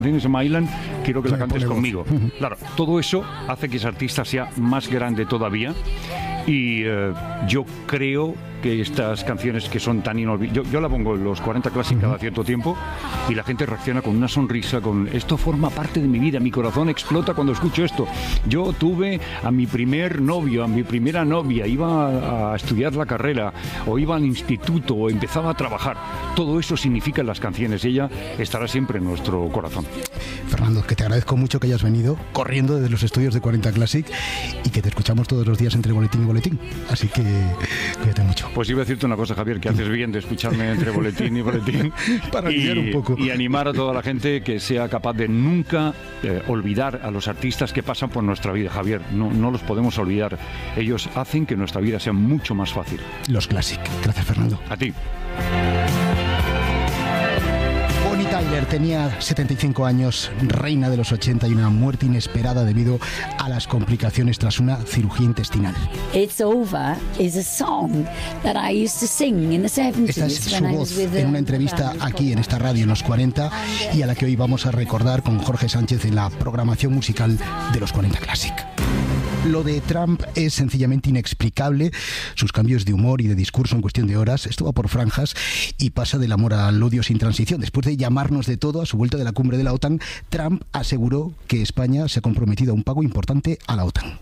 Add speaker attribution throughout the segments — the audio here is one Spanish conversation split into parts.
Speaker 1: Tienes en My Island, quiero que la cantes conmigo. Claro, todo eso hace que ese artista sea más grande todavía. Y yo creo que estas canciones que son tan inolvidables, yo la pongo en los 40 Classic cada cierto tiempo y la gente reacciona con una sonrisa, con esto forma parte de mi vida, mi corazón explota cuando escucho esto. Yo tuve a mi primer novio, a mi primera novia, iba a estudiar la carrera o iba al instituto o empezaba a trabajar. Todo eso significa las canciones, ella estará siempre en nuestro corazón.
Speaker 2: Fernando, que te agradezco mucho que hayas venido corriendo desde los estudios de 40 Classic y que te escuchamos todos los días entre boletín y boletín, así que cuídate mucho.
Speaker 1: Pues iba a decirte una cosa, Javier, que haces bien de escucharme entre boletín y boletín
Speaker 2: para aliviar un poco
Speaker 1: y animar a toda la gente que sea capaz de nunca olvidar a los artistas que pasan por nuestra vida, Javier. No los podemos olvidar. Ellos hacen que nuestra vida sea mucho más fácil.
Speaker 2: Los Classic. Gracias, Fernando.
Speaker 1: A ti.
Speaker 2: Bonnie Tyler tenía 75 años, reina de los 80 y una muerte inesperada debido a las complicaciones tras una cirugía intestinal.
Speaker 3: It's Over is a song that I used to sing in the 70s.
Speaker 2: Esta es su voz en una entrevista aquí en esta radio en los 40 y a la que hoy vamos a recordar con Jorge Sánchez en la programación musical de los 40 Classic. Lo de Trump es sencillamente inexplicable. Sus cambios de humor y de discurso en cuestión de horas, esto va por franjas y pasa del amor al odio sin transición. Después de llamarnos de todo a su vuelta de la cumbre de la OTAN, Trump aseguró que España se ha comprometido a un pago importante a la OTAN.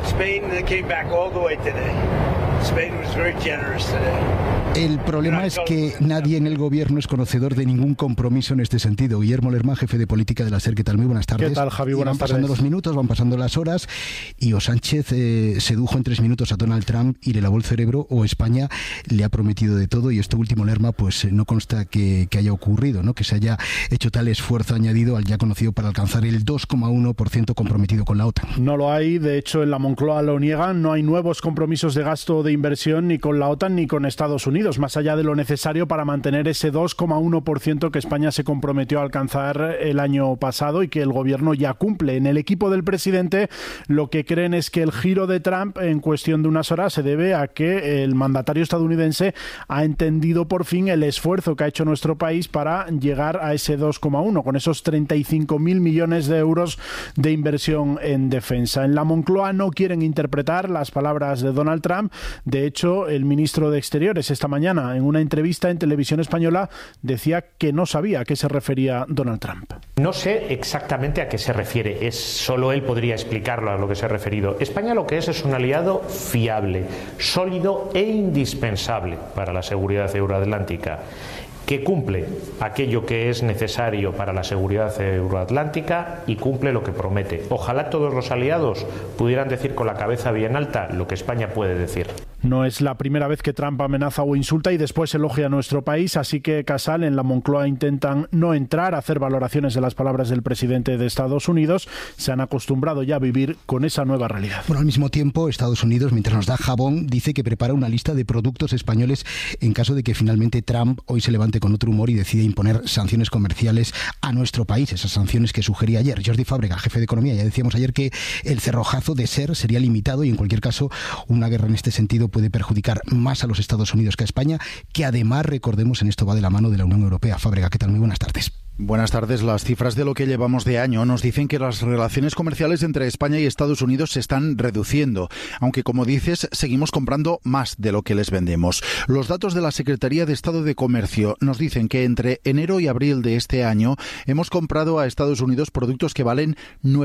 Speaker 2: El problema es que nadie en el gobierno es conocedor de ningún compromiso en este sentido. Guillermo Lerma, jefe de política de la SER, ¿qué tal? Muy buenas tardes.
Speaker 4: ¿Qué tal, Javi? Buenas tardes.
Speaker 2: Van pasando los minutos, van pasando las horas y o Sánchez sedujo en 3 minutos a Donald Trump y le lavó el cerebro, o España le ha prometido de todo y esto último, Lerma, pues no consta que haya ocurrido, ¿no? Que se haya hecho tal esfuerzo añadido al ya conocido para alcanzar el 2,1% comprometido con la OTAN.
Speaker 4: No lo hay, de hecho en la Moncloa lo niegan, no hay nuevos compromisos de gasto o de inversión ni con la OTAN ni con Estados Unidos, más allá de lo necesario para mantener ese 2,1% que España se comprometió a alcanzar el año pasado y que el gobierno ya cumple. En el equipo del presidente lo que creen es que el giro de Trump en cuestión de unas horas se debe a que el mandatario estadounidense ha entendido por fin el esfuerzo que ha hecho nuestro país para llegar a ese 2,1, con esos 35.000 millones de euros de inversión en defensa. En la Moncloa no quieren interpretar las palabras de Donald Trump. De hecho, el ministro de Exteriores esta mañana en una entrevista en Televisión Española decía que no sabía a qué se refería Donald Trump.
Speaker 5: No sé exactamente a qué se refiere, solo él podría explicarlo a lo que se ha referido. España lo que es un aliado fiable, sólido e indispensable para la seguridad euroatlántica, que cumple aquello que es necesario para la seguridad euroatlántica y cumple lo que promete. Ojalá todos los aliados pudieran decir con la cabeza bien alta lo que España puede decir.
Speaker 4: No es la primera vez que Trump amenaza o insulta y después elogia a nuestro país, así que Casal en la Moncloa intentan no entrar a hacer valoraciones de las palabras del presidente de Estados Unidos. Se han acostumbrado ya a vivir con esa nueva realidad.
Speaker 2: Bueno, al mismo tiempo, Estados Unidos, mientras nos da jabón, dice que prepara una lista de productos españoles en caso de que finalmente Trump hoy se levante con otro humor y decide imponer sanciones comerciales a nuestro país, esas sanciones que sugería ayer. Jordi Fábrega, jefe de Economía, ya decíamos ayer que el cerrojazo de SER sería limitado y en cualquier caso una guerra en este sentido puede perjudicar más a los Estados Unidos que a España, que además, recordemos, en esto va de la mano de la Unión Europea. Fábrega, ¿qué tal? Muy buenas tardes.
Speaker 6: Buenas tardes. Las cifras de lo que llevamos de año nos dicen que las relaciones comerciales entre España y Estados Unidos se están reduciendo, aunque como dices, seguimos comprando más de lo que les vendemos. Los datos de la Secretaría de Estado de Comercio nos dicen que entre enero y abril de este año hemos comprado a Estados Unidos productos que valen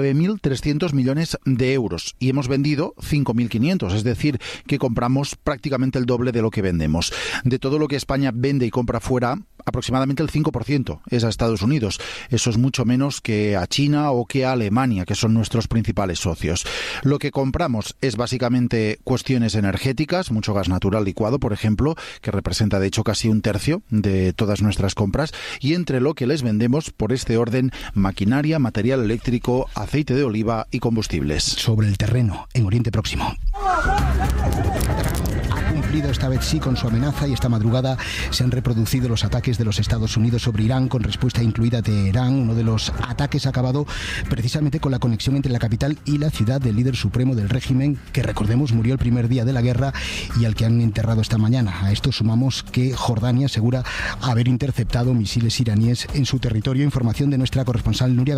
Speaker 6: 9.300 millones de euros y hemos vendido 5.500, es decir, que compramos prácticamente el doble de lo que vendemos. De todo lo que España vende y compra fuera, aproximadamente el 5% es a Estados Unidos. Eso es mucho menos que a China o que a Alemania, que son nuestros principales socios. Lo que compramos es básicamente cuestiones energéticas, mucho gas natural licuado, por ejemplo, que representa de hecho casi 1/3 de todas nuestras compras, y entre lo que les vendemos, por este orden, maquinaria, material eléctrico, aceite de oliva y combustibles.
Speaker 2: Sobre el terreno, en Oriente Próximo. cumplido esta vez sí con su amenaza y esta madrugada se han reproducido los ataques de los Estados Unidos sobre Irán con respuesta incluida Teherán. Uno de los ataques ha acabado precisamente con la conexión entre la capital y la ciudad del líder supremo del régimen, que recordemos murió el primer día de la guerra y al que han enterrado esta mañana. A esto sumamos que Jordania asegura haber interceptado misiles iraníes en su territorio. Información de nuestra corresponsal Nuria